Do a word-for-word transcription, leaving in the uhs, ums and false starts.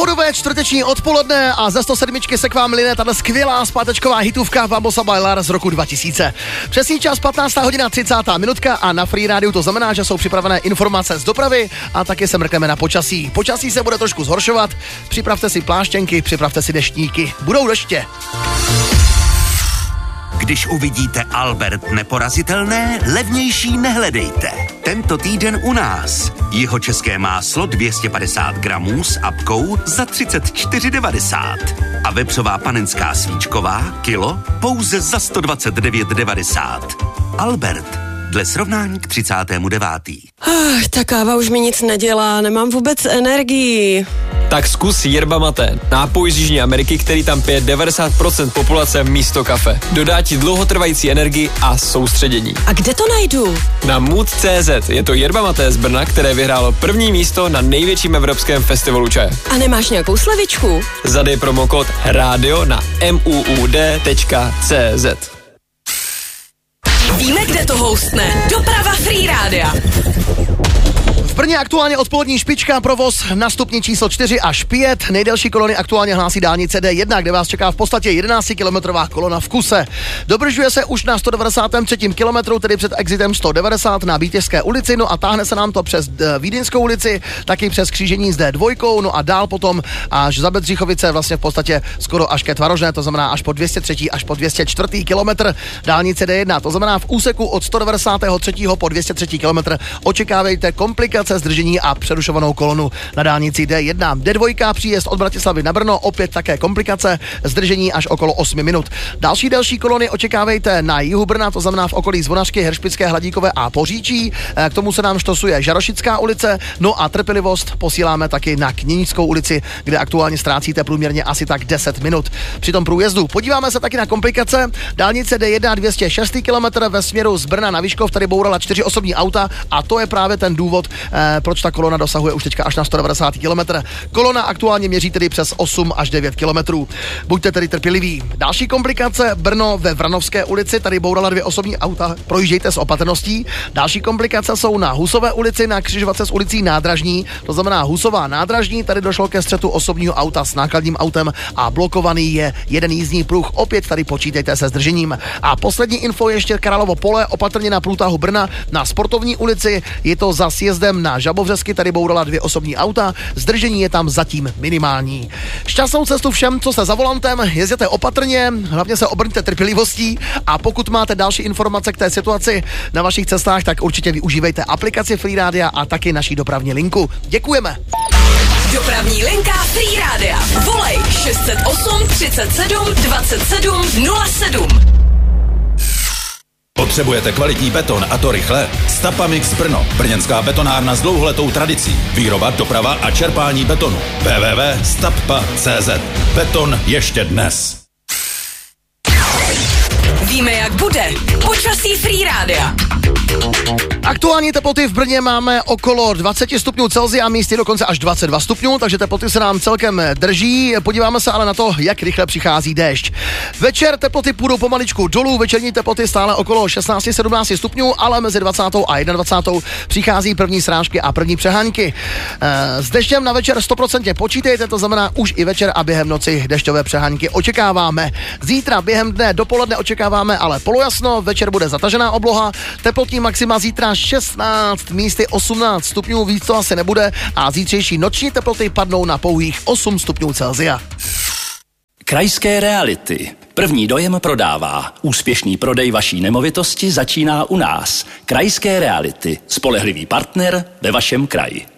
Bodové čtvrteční odpoledne a ze sto sedm se k vám line tato skvělá zpátečková hitovka Vamos a bailar z roku dva tisíce. Přesný čas patnáctá hodina třicátá minutka a na Free Rádiu to znamená, že jsou připravené informace z dopravy a taky se mrkneme na počasí. Počasí se bude trošku zhoršovat, připravte si pláštěnky, připravte si deštníky. Budou deště. Když uvidíte Albert neporazitelné, levnější nehledejte. Tento týden u nás. Jihočeské máslo dvě stě padesát gramů s apkou za třicet čtyři devadesát. A vepřová panenská svíčková kilo pouze za sto dvacet devět devadesát. Albert, dle srovnání k třicátému devátému Ach, ta káva už mi nic nedělá, nemám vůbec energii. Tak zkus Yerba Mate, nápoj z Jižní Ameriky, který tam pije devadesát procent populace místo kafe. Dodá ti dlouhotrvající energii a soustředění. A kde to najdu? Na mood tečka cé zet. Je to Yerba Mate z Brna, které vyhrálo první místo na největším evropském festivalu čaje. A nemáš nějakou slevičku? Zadej promokód rádio na mood tečka cé zet. Víme, kde to hostne. Doprava Free Rádia. V Brně aktuálně odpolední špička, provoz na stupni číslo čtyři až pět. Nejdelší kolony aktuálně hlásí dálnice dé jedna, kde vás čeká v podstatě jedenáctikilometrová kolona v kuse. Dobržuje se už na sto devadesátém třetím kilometru, tedy před exitem sto devadesát na Vítězské ulici, no a táhne se nám to přes Vídeňskou ulici, taky přes křížení s dé dva, no a dál potom až za Bedřichovice, vlastně v podstatě skoro až ke Tvarožné, to znamená až po dvě stě tři až po dvě stě čtyři kilometr dálnice dé jedna, to znamená v úseku od sto devadesátého třetího po dvě stě tři kilometr očekávejte komplikace, zdržení a přerušovanou kolonu na dálnici dé jedna. dé dva příjezd od Bratislavy na Brno, opět také komplikace, zdržení až okolo osmi minut. Další delší kolony očekávejte na jihu Brna, to znamená v okolí Zvonařky, Heršpické, Hladíkové a Poříčí. K tomu se nám štosuje Žarošická ulice, no a trpělivost posíláme taky na Kněnickou ulici, kde aktuálně ztrácíte průměrně asi tak deset minut při tom průjezdu. Podíváme se taky na komplikace. Dálnice dé jedna dvě stě šest kilometr ve směru z Brna na Vyškov, tady bourala čtyři osobní auta a to je právě ten důvod, eh, proč ta kolona dosahuje už teďka až na sto devadesát kilometrů. Kolona aktuálně měří tedy přes osm až devět kilometrů. Buďte tedy trpěliví. Další komplikace, Brno ve Vranovské ulici, tady bourala dvě osobní auta, projíždějte s opatrností. Další komplikace jsou na Husové ulici, na křižovatce s ulicí Nádražní, to znamená Husová Nádražní, tady došlo ke střetu osobního auta s nákladním autem a blokovaný je jeden jízdní pruh, opět tady počítejte se zdržením. A poslední info ještě Královo pole, opatrně na průtahu Brna na Sportovní ulici, je to za sjezdem na Žabovřesky, tady bourala dvě osobní auta, zdržení je tam zatím minimální. Šťastnou cestu všem, co jste za volantem, jezděte opatrně, hlavně se obrňte trpělivostí a pokud máte další informace k té situaci na vašich cestách, tak určitě využívejte aplikaci Free Rádia a taky naší dopravní linku. Děkujeme. Dopravní linka Free Rádia. Volej šest set osm třicet sedm dvacet sedm nula sedm. Potřebujete kvalitní beton a to rychle? Stapamix Brno, brněnská betonárna s dlouholetou tradicí. Výroba, doprava a čerpání betonu. w w w tečka stappa tečka cé zet. Beton ještě dnes. Víme, jak bude. Počasí Free Rádia. Aktuální teploty v Brně máme okolo dvacet stupňů Celsia, místy dokonce až dvacet dva stupňů, takže teploty se nám celkem drží. Podíváme se ale na to, jak rychle přichází déšť. Večer teploty půjdou pomaličku dolů, večerní teploty stále okolo šestnáct sedmnáct stupňů, ale mezi dvacátou a jednadvacátou přichází první srážky a první přehánky. S deštěm na večer sto procent počítejte, to znamená už i večer a během noci dešťové přehánky očekáváme. Zítra během dne dopoledne očekáváme ale polojasno, večer bude zatažená obloha, teplotní maxima zítra šestnáct, místy osmnáct stupňů, víc to asi nebude a zítřejší noční teploty padnou na pouhých osm stupňů Celsia. Krajské reality. První dojem prodává. Úspěšný prodej vaší nemovitosti začíná u nás. Krajské reality. Spolehlivý partner ve vašem kraji.